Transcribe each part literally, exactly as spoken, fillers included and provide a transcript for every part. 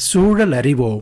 சூழல் அறிவோம்.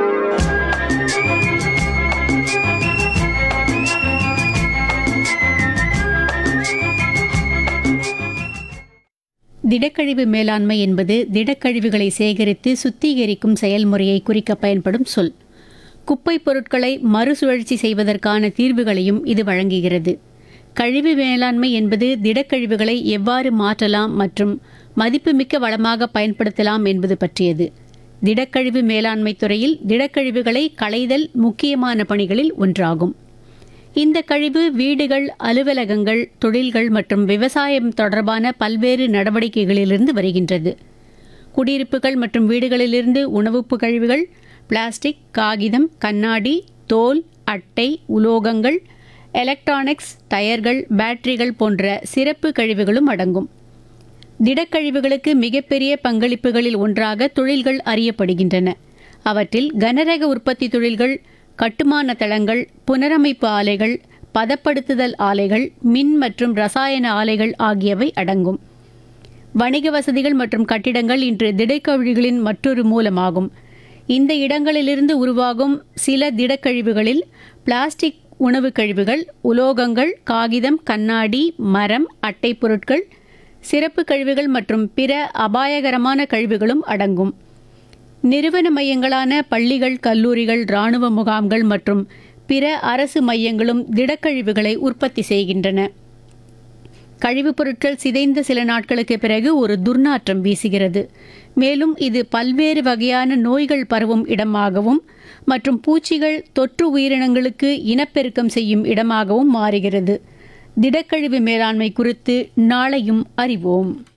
திடக்கழிவு மேலாண்மை என்பது திடக்கழிவுகளை சேகரித்து சுத்திகரிக்கும் செயல்முறையை குறிக்க பயன்படும் சொல். குப்பை பொருட்களை மறுசுழற்சி செய்வதற்கான தீர்வுகளையும் இது வழங்குகிறது. கழிவு மேலாண்மை என்பது திடக்கழிவுகளை எவ்வாறு மாற்றலாம் மற்றும் மதிப்புமிக்க வளமாக பயன்படுத்தலாம் என்பது பற்றியது. திடக்கழிவு மேலாண்மை துறையில் திடக்கழிவுகளை களைதல் முக்கியமான பணிகளில் ஒன்றாகும். இந்த கழிவு வீடுகள், அலுவலகங்கள், தொழில்கள் மற்றும் விவசாயம் தொடர்பான பல்வேறு நடவடிக்கைகளிலிருந்து வருகின்றது. குடியிருப்புகள் மற்றும் வீடுகளிலிருந்து உணவுப்பு கழிவுகள், பிளாஸ்டிக், காகிதம், கண்ணாடி, தோல், அட்டை, உலோகங்கள், எலக்ட்ரானிக்ஸ், டயர்கள், பேட்டரிகள் போன்ற சிறப்பு கழிவுகளும் அடங்கும். திடக்கழிவுகளுக்கு மிகப்பெரிய பங்களிப்புகளில் ஒன்றாக தொழில்கள் அறியப்படுகின்றன. அவற்றில் கனரக உற்பத்தி தொழில்கள், கட்டுமான தளங்கள், புனரமைப்பு ஆலைகள், பதப்படுத்துதல் ஆலைகள், மின் மற்றும் ரசாயன ஆலைகள் ஆகியவை அடங்கும். வணிக வசதிகள் மற்றும் கட்டிடங்கள் இன்று திடக்கழிவுகளின் மற்றொரு மூலமாகும். இந்த இடங்களிலிருந்து உருவாகும் சில திடக்கழிவுகளில் பிளாஸ்டிக், உணவு கழிவுகள், உலோகங்கள், காகிதம், கண்ணாடி, மரம், அட்டை பொருட்கள், சிறப்பு கழிவுகள் மற்றும் பிற அபாயகரமான கழிவுகளும் அடங்கும். நிறுவன மையங்களான பள்ளிகள், கல்லூரிகள், இராணுவ முகாம்கள் மற்றும் பிற அரசு மையங்களும் திடக்கழிவுகளை உற்பத்தி செய்கின்றன. கழிவுப் பொருட்கள் சிதைந்த சில நாட்களுக்கு பிறகு ஒரு துர்நாற்றம் வீசுகிறது. மேலும் இது பல்வேறு வகையான நோய்கள் பரவும் இடமாகவும் மற்றும் பூச்சிகள், தொற்று உயிரினங்களுக்கு இனப்பெருக்கம் செய்யும் இடமாகவும் மாறுகிறது. திடக்கழிவு மேலாண்மை குறித்து நாளையும் அறிவோம்.